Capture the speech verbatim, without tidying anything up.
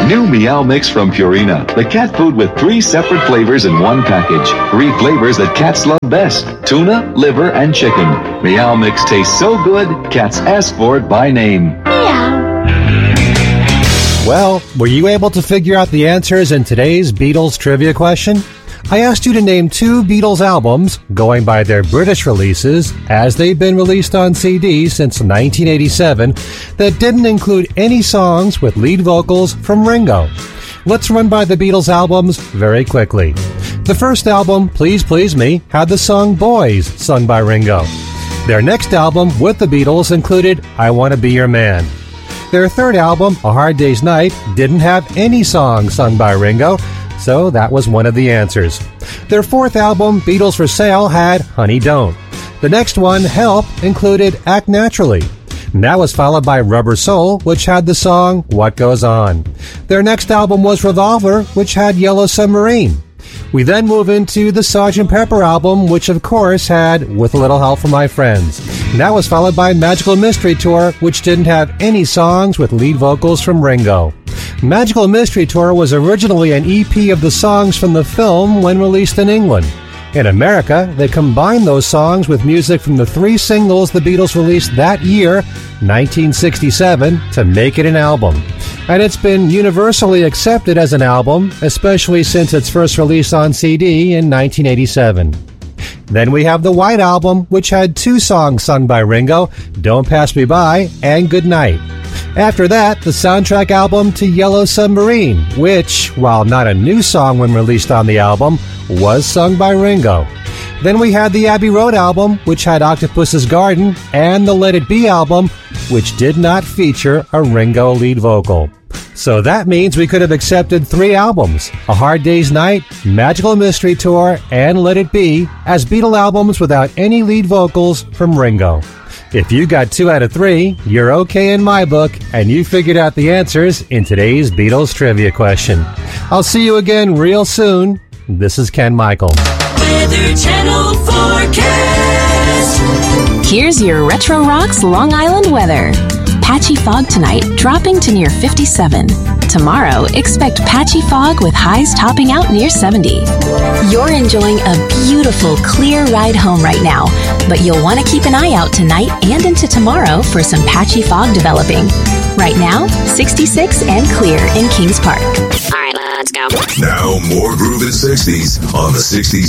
New Meow Mix from Purina, the cat food with three separate flavors in one package. Three flavors that cats love best: tuna, liver, and chicken. Meow Mix tastes so good, cats ask for it by name. Meow. Well, were you able to figure out the answers in today's Beatles trivia question? I asked you to name two Beatles albums, going by their British releases, as they've been released on C D since nineteen eighty-seven, that didn't include any songs with lead vocals from Ringo. Let's run by the Beatles albums very quickly. The first album, Please Please Me, had the song Boys, sung by Ringo. Their next album with the Beatles included I Want to Be Your Man. Their third album, A Hard Day's Night, didn't have any songs sung by Ringo, so that was one of the answers. Their fourth album, Beatles for Sale, had Honey Don't. The next one, Help, included Act Naturally. And that was followed by Rubber Soul, which had the song What Goes On. Their next album was Revolver, which had Yellow Submarine. We then move into the Sergeant Pepper album, which of course had With a Little Help from My Friends. And that was followed by Magical Mystery Tour, which didn't have any songs with lead vocals from Ringo. Magical Mystery Tour was originally an E P of the songs from the film when released in England. In America, they combined those songs with music from the three singles the Beatles released that year, nineteen sixty-seven, to make it an album. And it's been universally accepted as an album, especially since its first release on C D in nineteen eighty-seven. Then we have the White Album, which had two songs sung by Ringo, Don't Pass Me By and Good Night. After that, the soundtrack album to Yellow Submarine, which, while not a new song when released on the album, was sung by Ringo. Then we had the Abbey Road album, which had Octopus's Garden, and the Let It Be album, which did not feature a Ringo lead vocal. So that means we could have accepted three albums, A Hard Day's Night, Magical Mystery Tour, and Let It Be, as Beatle albums without any lead vocals from Ringo. If you got two out of three, you're okay in my book, and you figured out the answers in today's Beatles trivia question. I'll see you again real soon. This is Ken Michael. Weather Channel forecast. Here's your Retro Rocks Long Island weather. Patchy fog tonight, dropping to near fifty-seven. Tomorrow, expect patchy fog with highs topping out near seventy. You're enjoying a beautiful, clear ride home right now, but you'll want to keep an eye out tonight and into tomorrow for some patchy fog developing. Right now, sixty-six and clear in Kings Park. All right, let's go. Now, more Groovin' sixties on the sixties